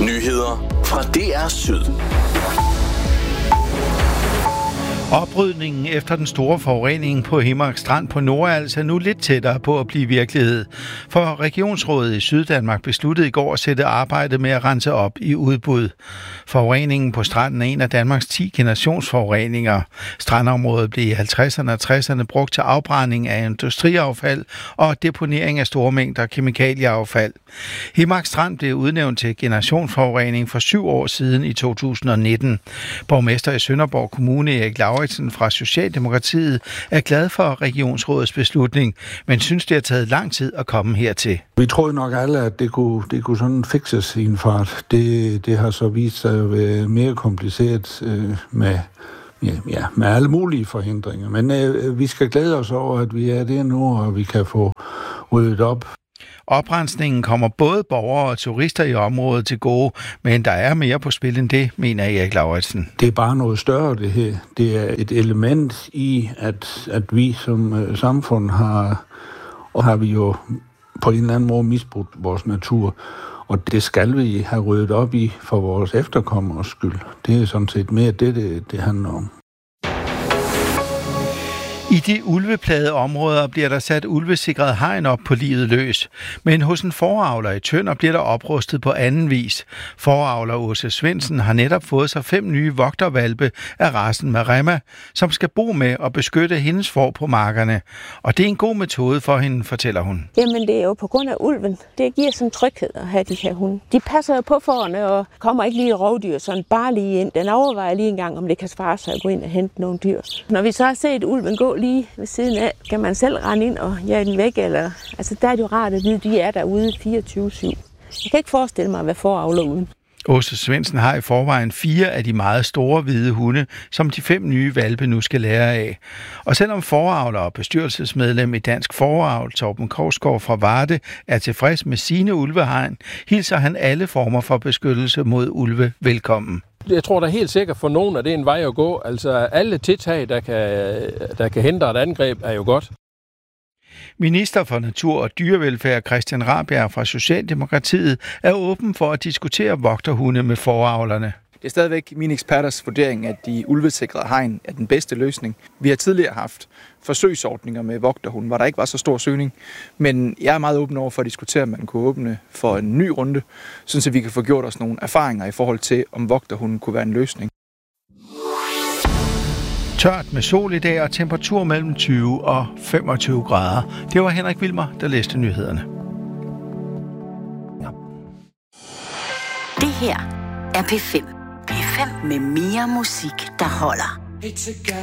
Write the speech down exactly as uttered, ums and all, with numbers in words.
Nyheder fra D R Syd. Oprydningen efter den store forurening på Himmark Strand på Nordals er nu lidt tættere på at blive virkelighed. For Regionsrådet i Syddanmark besluttede i går at sætte arbejdet med at rense op i udbud. Forureningen på stranden er en af Danmarks ti generationsforureninger. Strandområdet blev i halvtredserne og tresserne brugt til afbrænding af industriaffald og deponering af store mængder kemikalieaffald. Himmark Strand blev udnævnt til generationsforurening for syv år siden i to tusind og nitten. Borgmester i Sønderborg Kommune, Erik Lauritsen fra Socialdemokratiet, er glad for Regionsrådets beslutning, men synes, det har taget lang tid at komme hertil. Vi troede nok alle, at det kunne, det kunne sådan fikses i en fart. Det, det har så vist sig at være mere kompliceret øh, med, ja, ja, med alle mulige forhindringer. Men øh, vi skal glæde os over, at vi er der nu, og vi kan få ryddet op. Oprensningen kommer både borgere og turister i området til gode, men der er mere på spil end det, mener Erik Lauritsen. Det er bare noget større, det her. Det er et element i, at, at vi som uh, samfund har, og har vi jo på en eller anden måde misbrugt vores natur, og det skal vi have ryddet op i for vores efterkommers skyld. Det er sådan set mere det, det, det handler om. I de ulveplagede områder bliver der sat ulvesikret hegn op på livet løs. Men hos en foravler i Tønder bliver der oprustet på anden vis. Foravler Åse Svendsen har netop fået sig fem nye vogtervalpe af racen Maremma, som skal bo med og beskytte hendes får på markerne. Og det er en god metode for hende, fortæller hun. Jamen det er jo på grund af ulven. Det giver sådan tryghed at have de her hunde. De passer jo på fårene og kommer ikke lige rovdyr sådan bare lige ind. Den overvejer lige en gang, om det kan svare sig at gå ind og hente nogle dyr. Når vi så har set ulven gå lige ved siden af, kan man selv rende ind og jage den væk, eller altså der er det jo rart at vide, at de er derude fireogtyve syv. Jeg kan ikke forestille mig, hvad foravler uden. Åse Svendsen har i forvejen fire af de meget store hvide hunde, som de fem nye hvalpe nu skal lære af. Og selvom foravler og bestyrelsesmedlem i Dansk Fåreavl, Torben Korsgaard fra Varde, er tilfreds med sine ulvehegn, hilser han alle former for beskyttelse mod ulve velkommen. Jeg tror da helt sikkert for nogen, at det er en vej at gå. Altså alle tiltag, der kan, der kan hindre et angreb, er jo godt. Minister for Natur og Dyrevelfærd Christian Rabjerg fra Socialdemokratiet er åben for at diskutere vogterhunde med foravlerne. Det er stadigvæk min eksperters vurdering, at de ulvesikrede hegn er den bedste løsning. Vi har tidligere haft forsøgsordninger med vogterhunde, hvor der ikke var så stor søgning. Men jeg er meget åben over for at diskutere, om man kunne åbne for en ny runde, så vi kan få gjort os nogle erfaringer i forhold til, om vogterhunden kunne være en løsning. Tørt med sol i dag og temperatur mellem tyve og femogtyve grader. Det var Henrik Wilmer, der læste nyhederne. Det her er P fem. P fem med mere musik, der holder.